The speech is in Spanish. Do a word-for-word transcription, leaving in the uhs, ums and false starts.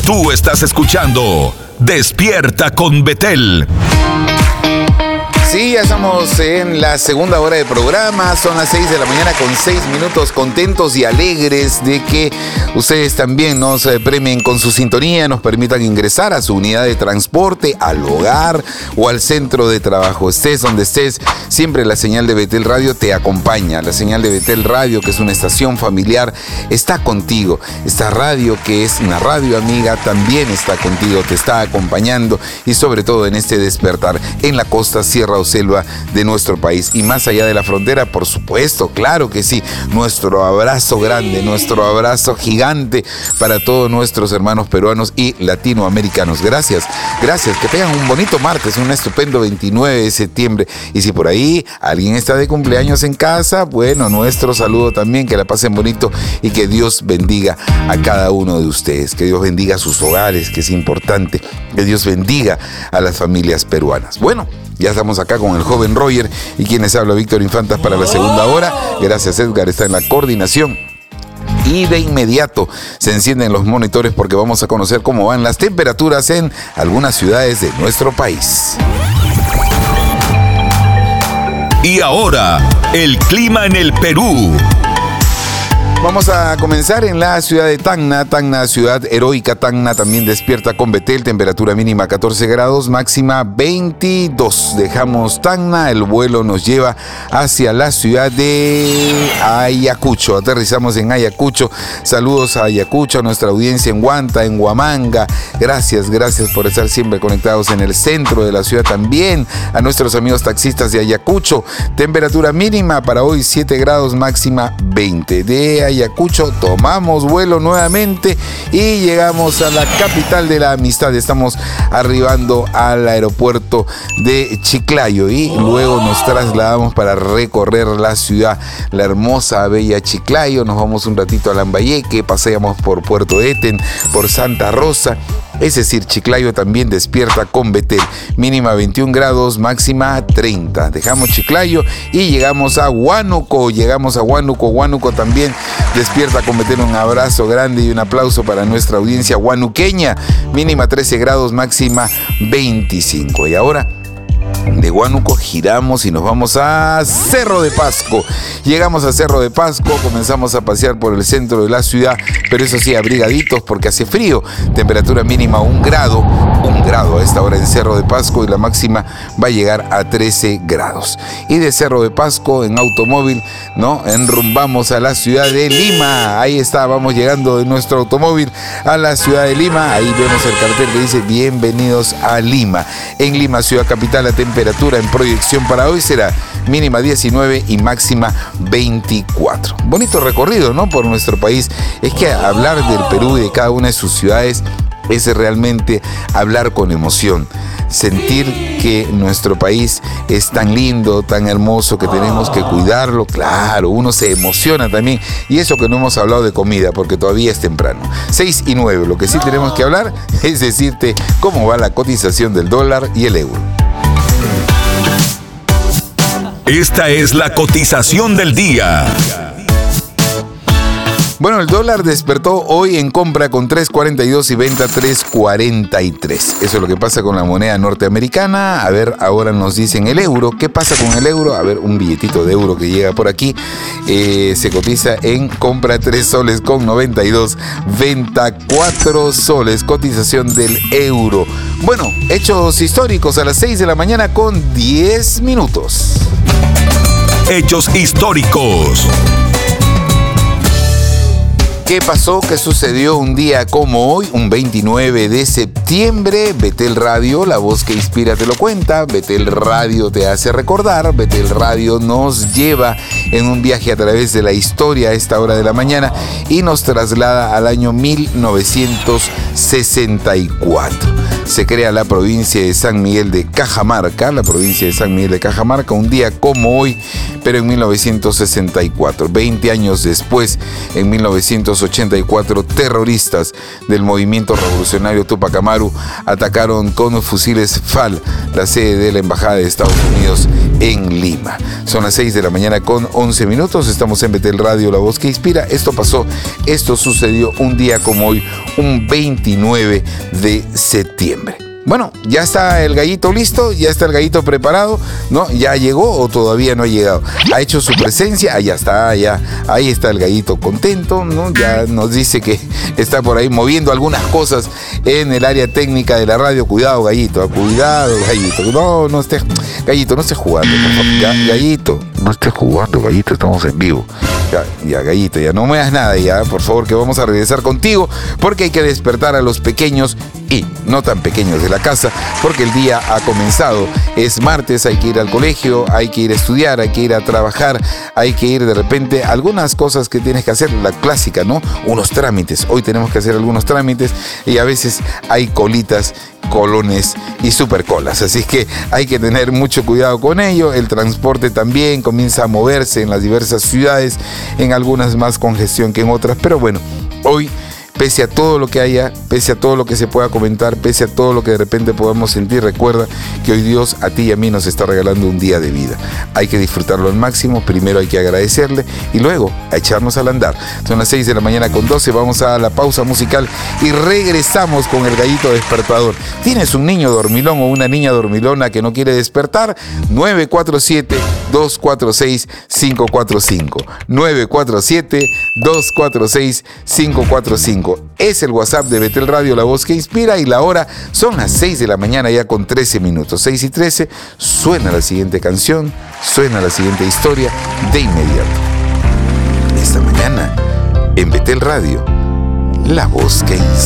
Tú estás escuchando Despierta con Betel. Sí, ya estamos en la segunda hora de programa, son las seis de la mañana con seis minutos, contentos y alegres de que ustedes también nos premien con su sintonía, nos permitan ingresar a su unidad de transporte, al hogar o al centro de trabajo. Estés donde estés, siempre la señal de Betel Radio te acompaña. La señal de Betel Radio, que es una estación familiar, está contigo. Esta radio, que es una radio amiga, también está contigo, te está acompañando y sobre todo en este despertar en la costa, sierra o selva de nuestro país y más allá de la frontera, por supuesto, claro que sí. Nuestro abrazo grande, nuestro abrazo gigante para todos nuestros hermanos peruanos y latinoamericanos. Gracias, gracias, que tengan un bonito martes, un estupendo veintinueve de septiembre. Y si por ahí alguien está de cumpleaños en casa, bueno, nuestro saludo también, que la pasen bonito y que Dios bendiga a cada uno de ustedes, que Dios bendiga sus hogares, que es importante, que Dios bendiga a las familias peruanas. Bueno, ya estamos acá con el joven Roger y quienes habla Víctor Infantas para la segunda hora. Gracias, Edgar, está en la coordinación. Y de inmediato se encienden los monitores porque vamos a conocer cómo van las temperaturas en algunas ciudades de nuestro país. Y ahora, el clima en el Perú. Vamos a comenzar en la ciudad de Tacna, Tacna, ciudad heroica. Tacna también despierta con Betel, temperatura mínima catorce grados, máxima veintidós. Dejamos Tacna, el vuelo nos lleva hacia la ciudad de Ayacucho. Aterrizamos en Ayacucho. Saludos a Ayacucho, a nuestra audiencia en Huanta, en Huamanga. Gracias, gracias por estar siempre conectados en el centro de la ciudad también. A nuestros amigos taxistas de Ayacucho, temperatura mínima para hoy siete grados, máxima veinte. De Ayacucho tomamos vuelo nuevamente y llegamos a la capital de la amistad. Estamos arribando al aeropuerto de Chiclayo y luego nos trasladamos para recorrer la ciudad, la hermosa, bella Chiclayo. Nos vamos un ratito a Lambayeque, paseamos por Puerto Eten, por Santa Rosa. Es decir, Chiclayo también despierta con Betel, mínima veintiún grados, máxima treinta. Dejamos Chiclayo y llegamos a Huánuco, llegamos a Huánuco, Huánuco también despierta con Betel. Un abrazo grande y un aplauso para nuestra audiencia huanuqueña, mínima trece grados, máxima veinticinco. Y ahora, de Huánuco giramos y nos vamos a Cerro de Pasco. Llegamos a Cerro de Pasco, comenzamos a pasear por el centro de la ciudad, pero eso sí, abrigaditos porque hace frío. Temperatura mínima un grado, un grado a esta hora en Cerro de Pasco y la máxima va a llegar a trece grados. Y de Cerro de Pasco en automóvil, ¿no? Enrumbamos a la ciudad de Lima. Ahí está, vamos llegando de nuestro automóvil a la ciudad de Lima. Ahí vemos el cartel que dice bienvenidos a Lima. En Lima, ciudad capital, la temperatura en proyección para hoy será mínima diecinueve y máxima veinticuatro. Bonito recorrido, ¿no? Por nuestro país. Es que hablar del Perú y de cada una de sus ciudades es realmente hablar con emoción. Sentir que nuestro país es tan lindo, tan hermoso, que tenemos que cuidarlo. Claro, uno se emociona también. Y eso que no hemos hablado de comida, porque todavía es temprano. seis y nueve. Lo que sí tenemos que hablar es decirte cómo va la cotización del dólar y el euro. Esta es la cotización del día. Bueno, el dólar despertó hoy en compra con tres cuarenta y dos y venta tres cuarenta y tres. Eso es lo que pasa con la moneda norteamericana. A ver, ahora nos dicen el euro. ¿Qué pasa con el euro? A ver, un billetito de euro que llega por aquí. Eh, se cotiza en compra tres soles con noventa y dos, venta cuatro soles. Cotización del euro. Bueno, hechos históricos a las seis de la mañana con diez minutos. Hechos históricos. ¿Qué pasó? ¿Qué sucedió un día como hoy, un veintinueve de septiembre? Betel Radio, la voz que inspira te lo cuenta. Betel Radio te hace recordar. Betel Radio nos lleva en un viaje a través de la historia a esta hora de la mañana y nos traslada al año mil novecientos sesenta y cuatro. Se crea la provincia de San Miguel de Cajamarca, la provincia de San Miguel de Cajamarca, un día como hoy, pero en mil novecientos sesenta y cuatro. veinte años después, en mil novecientos ochenta y cuatro, terroristas del movimiento revolucionario Tupac Amaru atacaron con fusiles F A L la sede de la Embajada de Estados Unidos en Lima. Son las seis de la mañana con once minutos. Estamos en Betel Radio, la voz que inspira. Esto pasó, esto sucedió un día como hoy, un veintinueve de septiembre. Bueno, ya está el gallito listo, ya está el gallito preparado, ¿no? ¿Ya llegó o todavía no ha llegado? ¿Ha hecho su presencia? Ah, ya está, ya. Ahí está el gallito contento, ¿no? Ya nos dice que está por ahí moviendo algunas cosas en el área técnica de la radio. Cuidado, gallito, cuidado, gallito. No, no esté, gallito, no esté jugando, por favor. Ya, gallito, no esté jugando, gallito, estamos en vivo. Ya, ya, gallito, ya no me hagas nada, ya, por favor, que vamos a regresar contigo, porque hay que despertar a los pequeños y no tan pequeños de la casa, porque el día ha comenzado. Es martes, hay que ir al colegio, hay que ir a estudiar, hay que ir a trabajar, hay que ir de repente a algunas cosas que tienes que hacer, la clásica, ¿no? Unos trámites. Hoy tenemos que hacer algunos trámites y a veces hay colitas, colones y supercolas, así que hay que tener mucho cuidado con ello. El transporte también comienza a moverse en las diversas ciudades, en algunas más congestión que en otras, pero bueno, hoy, pese a todo lo que haya, pese a todo lo que se pueda comentar, pese a todo lo que de repente podamos sentir, recuerda que hoy Dios a ti y a mí nos está regalando un día de vida. Hay que disfrutarlo al máximo, primero hay que agradecerle y luego a echarnos al andar. Son las seis de la mañana con doce, vamos a la pausa musical y regresamos con el gallito despertador. ¿Tienes un niño dormilón o una niña dormilona que no quiere despertar? nueve cuatro siete, dos cuatro seis, cinco cuatro cinco. nueve cuatro siete, dos cuatro seis, cinco cuatro cinco. Es el WhatsApp de Betel Radio, la voz que inspira, y la hora son las seis de la mañana ya con trece minutos. seis y trece, suena la siguiente canción, suena la siguiente historia de inmediato. Esta mañana en Betel Radio, la voz que inspira.